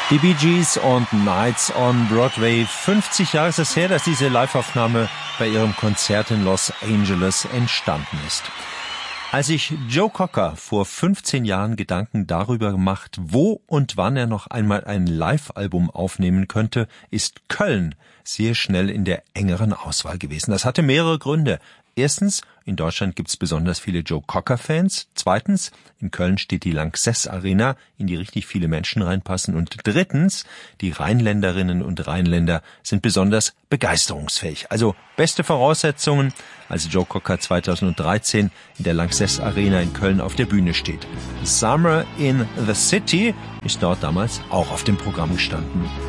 Die Bee Gees und Nights on Broadway. 50 Jahre ist es her, dass diese Liveaufnahme bei ihrem Konzert in Los Angeles entstanden ist. Als sich Joe Cocker vor 15 Jahren Gedanken darüber gemacht, wo und wann er noch einmal ein Live-Album aufnehmen könnte, ist Köln sehr schnell in der engeren Auswahl gewesen. Das hatte mehrere Gründe. Erstens, in Deutschland gibt's besonders viele Joe Cocker-Fans. Zweitens, in Köln steht die Lanxess Arena, in die richtig viele Menschen reinpassen. Und drittens, die Rheinländerinnen und Rheinländer sind besonders begeisterungsfähig. Also beste Voraussetzungen, als Joe Cocker 2013 in der Lanxess Arena in Köln auf der Bühne steht. Summer in the City ist dort damals auch auf dem Programm gestanden.